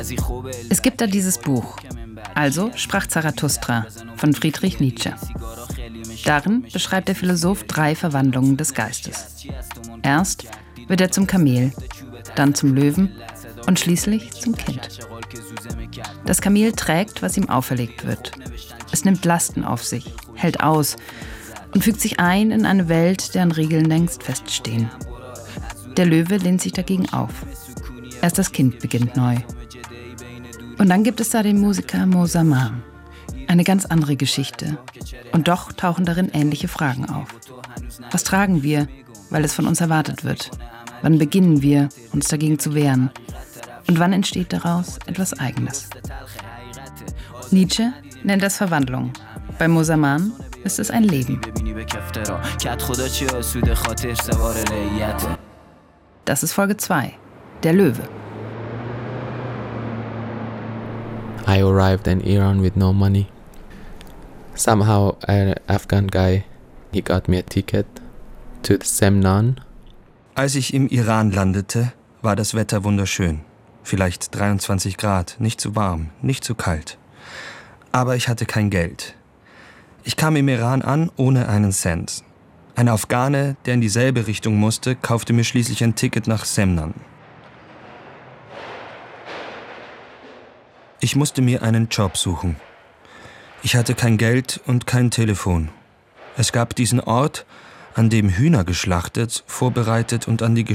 Es gibt da dieses Buch, Also sprach Zarathustra von Friedrich Nietzsche. Darin beschreibt der Philosoph 3 Verwandlungen des Geistes. Erst wird er zum Kamel, dann zum Löwen und schließlich zum Kind. Das Kamel trägt, was ihm auferlegt wird. Es nimmt Lasten auf sich, hält aus und fügt sich ein in eine Welt, deren Regeln längst feststehen. Der Löwe lehnt sich dagegen auf. Erst das Kind beginnt neu. Und dann gibt es da den Musiker Mo Saman. Eine ganz andere Geschichte. Und doch tauchen darin ähnliche Fragen auf. Was tragen wir, weil es von uns erwartet wird? Wann beginnen wir, uns dagegen zu wehren? Und wann entsteht daraus etwas Eigenes? Nietzsche nennt das Verwandlung. Bei Mo Saman ist es ein Leben. Das ist Folge 2, der Löwe. I arrived in Iran with no money. Somehow an Afghan guy, he got me a ticket to Semnan. Als ich im Iran landete, war das Wetter wunderschön. Vielleicht 23 Grad, nicht zu warm, nicht zu kalt. Aber ich hatte kein Geld. Ich kam im Iran an ohne einen Cent. Ein Afghane, der in dieselbe Richtung musste, kaufte mir schließlich ein Ticket nach Semnan. Ich musste mir einen Job suchen. Ich hatte kein Geld und kein Telefon. Es gab diesen Ort, an dem Hühner geschlachtet, vorbereitet und an die